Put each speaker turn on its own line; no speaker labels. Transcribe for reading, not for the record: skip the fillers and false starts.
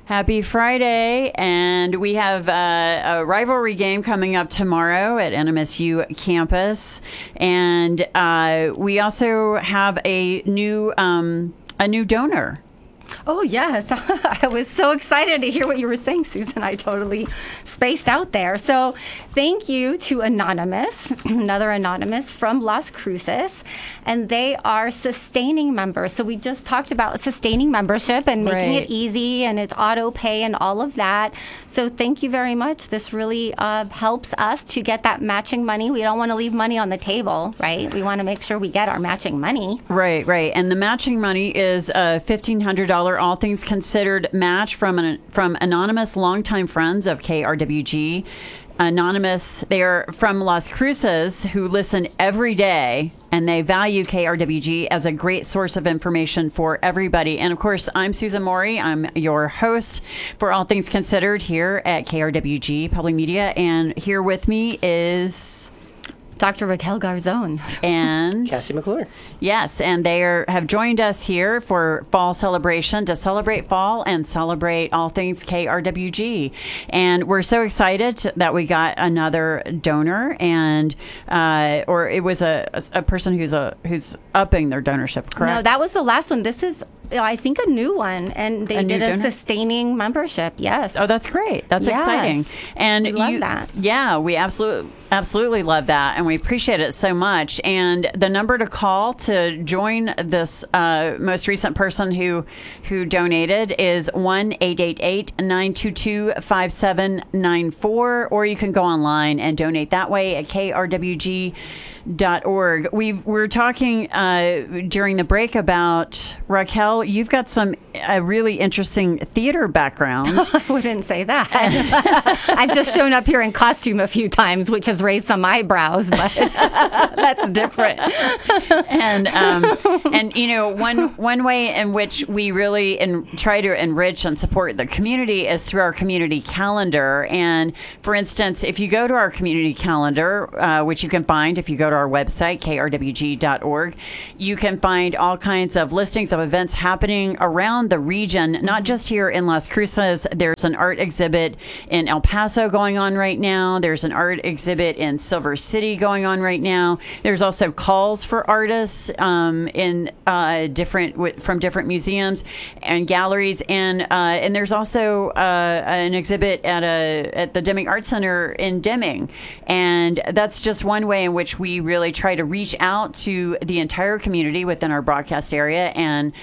Happy Friday, and we have a rivalry game coming up tomorrow at NMSU campus, and we also have a new donor.
Oh, yes. I was so excited to hear what you were saying, Susan. I totally spaced out there. So thank you to Anonymous, another Anonymous from Las Cruces, and they are sustaining members. So we just talked about sustaining membership and making it easy, and it's auto pay and all of that. So thank you very much. This really helps us to get that matching money. We don't want to leave money on the table, right? We want to make sure we get our matching money.
Right. And the matching money is $1,500 all things considered match from Anonymous longtime friends of KRWG. Anonymous, they are from Las Cruces, who listen every day, and they value KRWG as a great source of information for everybody. And of course, I'm Susan Morey. I'm your host for All Things Considered here at KRWG Public Media, and here with me is
Dr. Raquel Garzon
and
Cassie McClure.
Yes, and they have joined us here for fall celebration to celebrate fall and celebrate all things KRWG. And we're so excited that we got another donor, and or it was a person who's upping their donorship. Correct?
No, that was the last one. This is, I think, a new one, and they did a sustaining membership. Yes.
Oh, that's great. That's exciting. And
we love that.
Yeah, we absolutely love that, and we appreciate it so much. And the number to call to join this most recent person who donated is 1-888-922-5794, or you can go online and donate that way at krwg.org. We're talking during the break about, Raquel, you've got some really interesting theater background.
I wouldn't say that. I've just shown up here in costume a few times, which has raised some eyebrows, but that's different.
And you know, one way in which we really try to enrich and support the community is through our community calendar. And for instance, if you go to our community calendar, which you can find if you go to our website, krwg.org, you can find all kinds of listings of events happening around the region, not just here in Las Cruces. There's an art exhibit in El Paso going on right now. There's an art exhibit in Silver City going on right now. There's also calls for artists from different museums and galleries, and there's also an exhibit at the Deming Art Center in Deming, and that's just one way in which we really try to reach out to the entire community within our broadcast area and